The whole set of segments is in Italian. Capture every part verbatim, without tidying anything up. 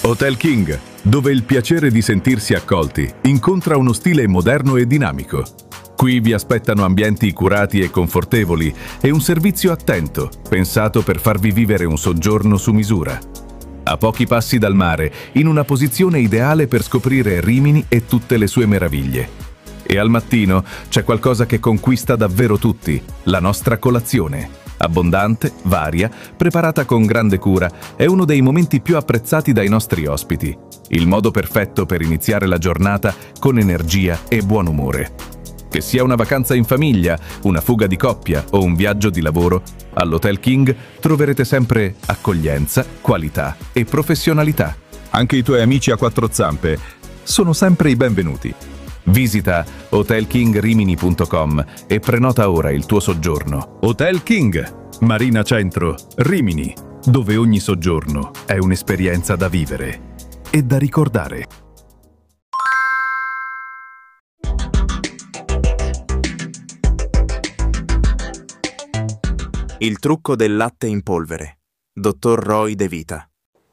Hotel King, dove il piacere di sentirsi accolti incontra uno stile moderno e dinamico. Qui vi aspettano ambienti curati e confortevoli e un servizio attento, pensato per farvi vivere un soggiorno su misura. A pochi passi dal mare, in una posizione ideale per scoprire Rimini e tutte le sue meraviglie. E al mattino c'è qualcosa che conquista davvero tutti, la nostra colazione. Abbondante, varia, preparata con grande cura, è uno dei momenti più apprezzati dai nostri ospiti. Il modo perfetto per iniziare la giornata con energia e buon umore. Che sia una vacanza in famiglia, una fuga di coppia o un viaggio di lavoro, all'Hotel King troverete sempre accoglienza, qualità e professionalità. Anche i tuoi amici a quattro zampe sono sempre i benvenuti. Visita hotel king rimini punto com e prenota ora il tuo soggiorno. Hotel King, Marina Centro, Rimini, dove ogni soggiorno è un'esperienza da vivere e da ricordare. Il trucco del latte in polvere. Dottor Roy De Vita.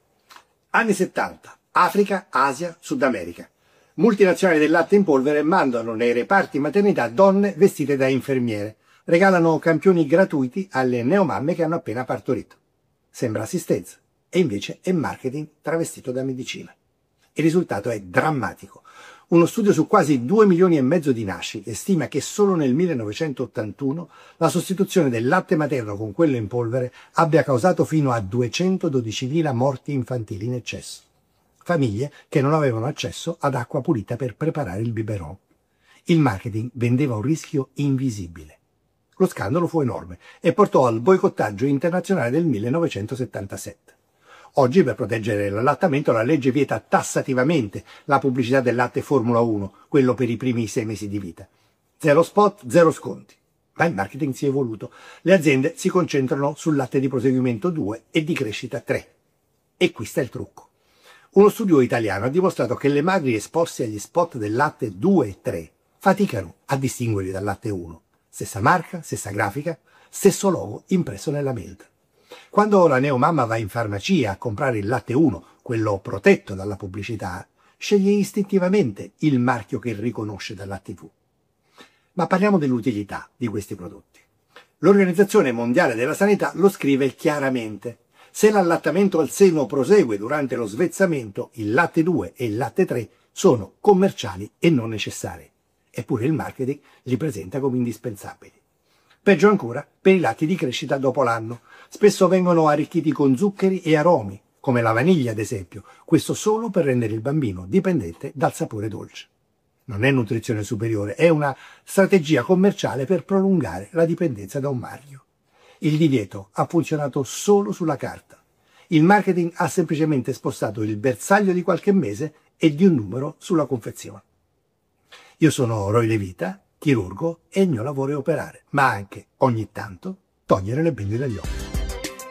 Anni settanta. Africa, Asia, Sud America. Multinazionali del latte in polvere mandano nei reparti maternità donne vestite da infermiere. Regalano campioni gratuiti alle neomamme che hanno appena partorito. Sembra assistenza, e invece è marketing travestito da medicina. Il risultato è drammatico. Uno studio su quasi due milioni e mezzo di nascite stima che solo nel millenovecentottantuno la sostituzione del latte materno con quello in polvere abbia causato fino a duecentododicimila morti infantili in eccesso. Famiglie che non avevano accesso ad acqua pulita per preparare il biberon. Il marketing vendeva un rischio invisibile. Lo scandalo fu enorme e portò al boicottaggio internazionale del millenovecentosettantasette. Oggi, per proteggere l'allattamento, la legge vieta tassativamente la pubblicità del latte Formula uno, quello per i primi sei mesi di vita. Zero spot, zero sconti. Ma il marketing si è evoluto. Le aziende si concentrano sul latte di proseguimento due e di crescita tre. E qui sta il trucco. Uno studio italiano ha dimostrato che le madri esposte agli spot del latte due e tre faticano a distinguerli dal latte uno. Stessa marca, stessa grafica, stesso logo impresso nella melta. Quando la neomamma va in farmacia a comprare il latte uno, quello protetto dalla pubblicità, sceglie istintivamente il marchio che riconosce dalla tivù. Ma parliamo dell'utilità di questi prodotti. L'Organizzazione Mondiale della Sanità lo scrive chiaramente. Se l'allattamento al seno prosegue durante lo svezzamento, il latte due e il latte tre sono commerciali e non necessari. Eppure il marketing li presenta come indispensabili. Peggio ancora per i latti di crescita dopo l'anno. Spesso vengono arricchiti con zuccheri e aromi, come la vaniglia ad esempio, questo solo per rendere il bambino dipendente dal sapore dolce. Non è nutrizione superiore, è una strategia commerciale per prolungare la dipendenza da un marchio. Il divieto ha funzionato solo sulla carta. Il marketing ha semplicemente spostato il bersaglio di qualche mese e di un numero sulla confezione. Io sono Roy De Vita, chirurgo, e il mio lavoro è operare, ma anche, ogni tanto, togliere le bende dagli occhi.